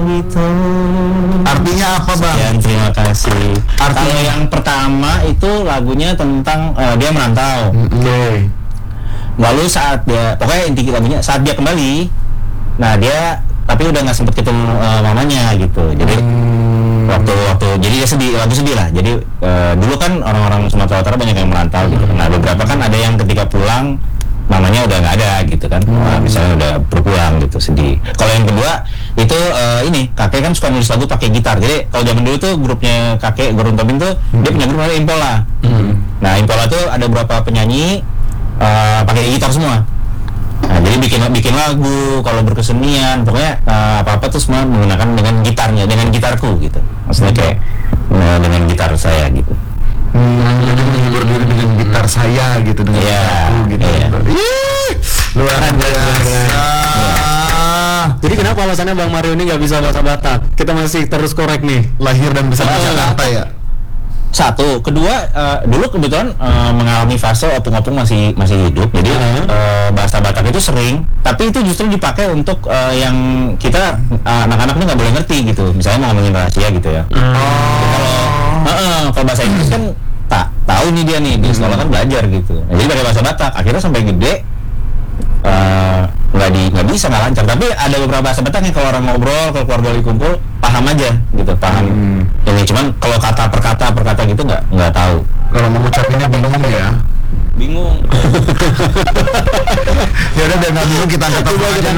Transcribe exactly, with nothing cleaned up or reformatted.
gitu. Artinya apa, Bang? Sekian, terima kasih. Artinya- Kalau yang pertama itu lagunya tentang uh, dia merantau. Oke. Okay. Lalu saat dia, pokoknya inti lagunya saat dia kembali, nah dia tapi udah nggak sempet ketemu uh, mamanya gitu. Jadi Hmm. waktu waktu jadi dia sedih, lagu sedih lah. Jadi uh, dulu kan orang-orang Sumatera Utara banyak yang merantau gitu. Nah beberapa kan ada yang ketika pulang mamanya udah nggak ada gitu kan. Hmm. Nah, misalnya udah berpulang gitu, sedih. Kalau yang kedua itu uh, ini kakek kan suka nulis lagu pakai gitar. Jadi kalau zaman dulu tuh grupnya kakek Gurun Tobing tuh Hmm. dia punya grup namanya Impola. Hmm. Nah Impola tuh ada beberapa penyanyi uh, pakai gitar semua. Nah, jadi bikin bikin lagu, kalau berkesenian, pokoknya uh, apa-apa tuh semua menggunakan dengan gitarnya, dengan gitarku gitu. Maksudnya kayak uh, dengan gitar saya gitu. Hmm, jadi menghibur diri dengan gitar saya gitu, dengan Iya, gitarku gitu. iya. Ih, luar biasa. Jadi kenapa alasannya Bang Mario ini nggak bisa bahasa Batak? Kita masih terus korek nih. Lahir dan besar di Oh, Jakarta ya. Satu, kedua uh, dulu kebetulan uh, mengalami fase opung-opung masih masih hidup, jadi Uh-huh. uh, bahasa Batak itu sering, tapi itu justru dipakai untuk uh, yang kita uh, anak-anak ini nggak boleh ngerti gitu, misalnya mau ngomongin rahasia gitu ya. Kalau uh, kalau bahasa Inggris kan tak tahu nih dia nih di sekolah kan belajar gitu, nah, jadi pakai bahasa Batak, akhirnya sampai gede uh, nggak di nggak bisa nggak lancar, tapi ada beberapa bahasa Batak yang kalau orang ngobrol, kalau keluarga lagi kumpul paham aja gitu, paham. Hmm. Ini cuman kalau kata per kata per kata gitu nggak nggak tahu. Kalau mengucapinnya bingung ya. Bingung. Ya udah biar nggak bingung kita angkat telepon aja.